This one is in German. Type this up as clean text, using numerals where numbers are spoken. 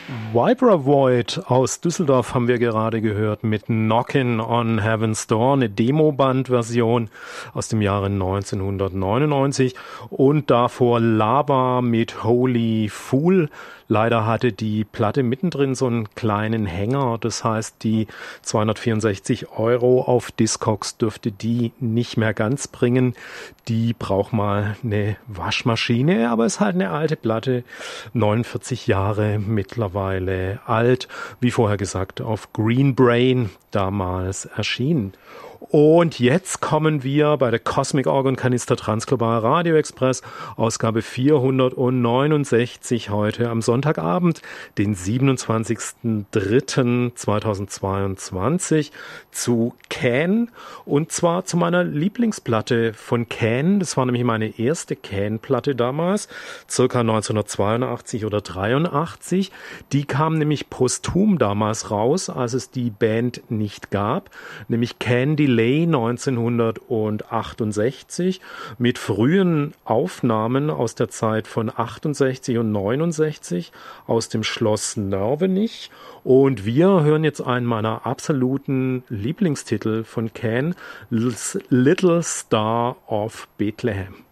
Vibra Void aus Düsseldorf haben wir gerade gehört mit Knockin' on Heaven's Door, eine Demoband-Version aus dem Jahre 1999 und davor Lava mit Holy Fool. Leider hatte die Platte mittendrin so einen kleinen Hänger, das heißt die 264 € auf Discogs dürfte die nicht mehr ganz bringen. Die braucht mal eine Waschmaschine, aber ist halt eine alte Platte, 49 Jahre mittlerweile alt, wie vorher gesagt, auf Green Brain damals erschienen. Und jetzt kommen wir bei der Cosmic Organ Kanister Transglobal Radio Express, Ausgabe 469 heute am Sonntagabend, den 27.03.2022 zu Can, und zwar zu meiner Lieblingsplatte von Can. Das war nämlich meine erste Can-Platte damals, circa 1982 oder 83. Die kam nämlich posthum damals raus, als es die Band nicht gab, nämlich Can Delay 1968 mit frühen Aufnahmen aus der Zeit von 68 und 69 aus dem Schloss Nörvenich. Und wir hören jetzt einen meiner absoluten Lieblingstitel von Can, Little Star of Bethlehem.